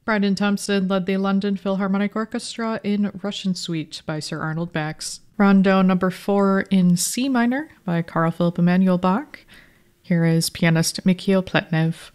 Brydon Thompson led the London Philharmonic Orchestra in Russian Suite by Sir Arnold Bax. Rondo number 4 in C minor by Carl Philipp Emanuel Bach. Here is pianist Mikhail Pletnev.